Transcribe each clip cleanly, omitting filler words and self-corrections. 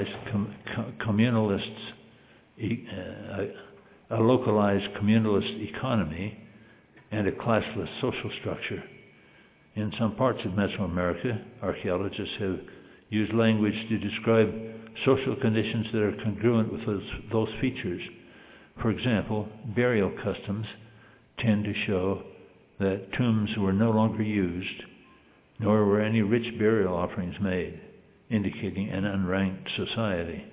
communalists, a localized communalist economy, and a classless social structure. In some parts of Mesoamerica, archaeologists have used language to describe social conditions that are congruent with those features. For example, burial customs tend to show that tombs were no longer used, nor were any rich burial offerings made, indicating an unranked society.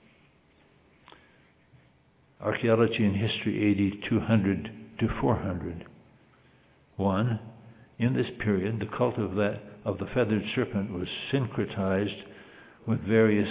Archaeology and History AD 200 to 400. 1. In this period, the cult of the feathered serpent was syncretized with variant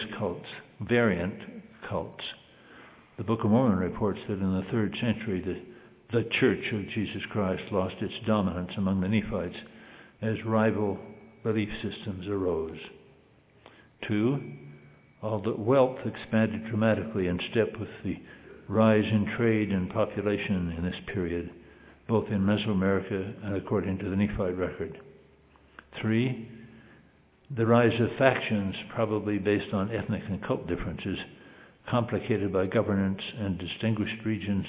cults. The Book of Mormon reports that in the 3rd century, the Church of Jesus Christ lost its dominance among the Nephites as rival belief systems arose. 2. Although wealth expanded dramatically in step with the rise in trade and population in this period, both in Mesoamerica and according to the Nephite record. 3. The rise of factions, probably based on ethnic and cult differences, complicated by governance and distinguished regions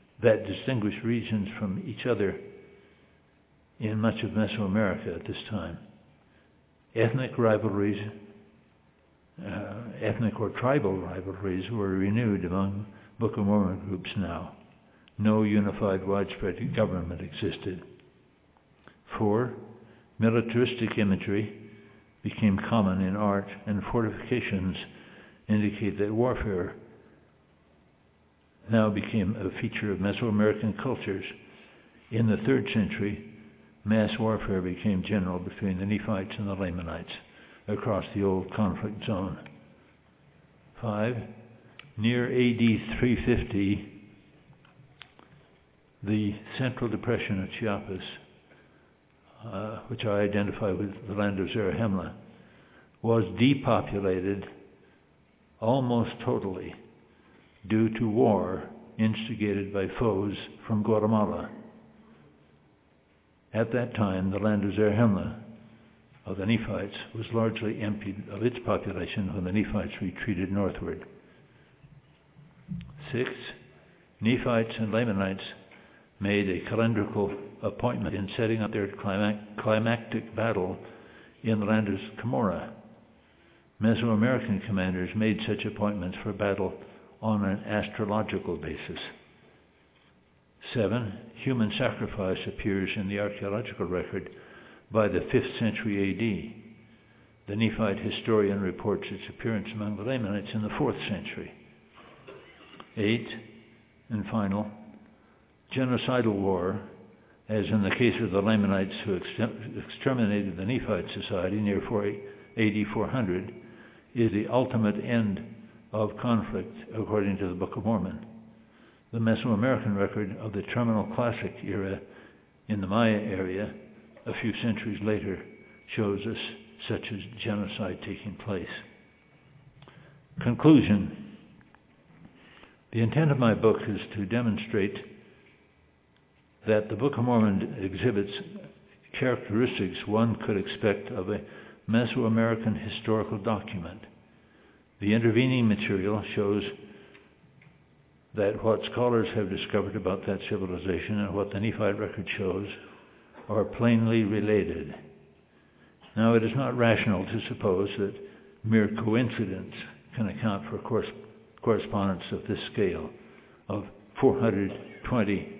from each other in much of Mesoamerica at this time. Ethnic or tribal rivalries were renewed among Book of Mormon groups now. No unified, widespread government existed. 4. Militaristic imagery became common in art, and fortifications indicate that warfare now became a feature of Mesoamerican cultures. In the 3rd century, mass warfare became general between the Nephites and the Lamanites across the old conflict zone. 5. Near AD 350, the Central Depression of Chiapas, which I identify with the land of Zarahemla, was depopulated almost totally due to war instigated by foes from Guatemala. At that time, the land of Zarahemla of the Nephites was largely emptied of its population when the Nephites retreated northward. 6. Nephites and Lamanites made a calendrical appointment in setting up their climactic battle in the land of Cumorah. Mesoamerican commanders made such appointments for battle on an astrological basis. 7. Human sacrifice appears in the archaeological record by the 5th century AD. The Nephite historian reports its appearance among the Lamanites in the 4th century. 8. And final, genocidal war, as in the case of the Lamanites who exterminated the Nephite society near AD 400, is the ultimate end of conflict according to the Book of Mormon. The Mesoamerican record of the Terminal Classic era in the Maya area a few centuries later shows us such a genocide taking place. Conclusion. The intent of my book is to demonstrate that the Book of Mormon exhibits characteristics one could expect of a Mesoamerican historical document. The intervening material shows that what scholars have discovered about that civilization and what the Nephite record shows are plainly related. Now, it is not rational to suppose that mere coincidence can account for correspondence of this scale of 420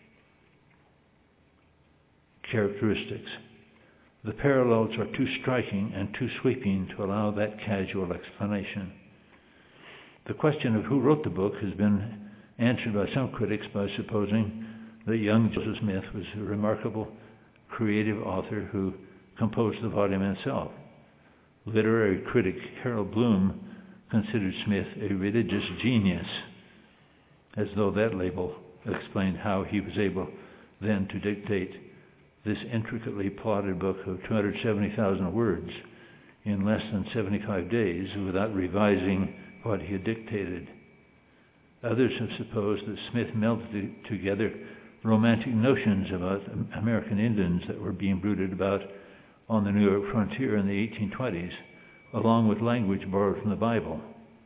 characteristics. The parallels are too striking and too sweeping to allow that casual explanation. The question of who wrote the book has been answered by some critics by supposing that young Joseph Smith was a remarkable creative author who composed the volume himself. Literary critic Harold Bloom considered Smith a religious genius, as though that label explained how he was able then to dictate this intricately plotted book of 270,000 words in less than 75 days without revising what he had dictated. Others have supposed that Smith melded together romantic notions about American Indians that were being brooded about on the New York frontier in the 1820s, along with language borrowed from the Bible.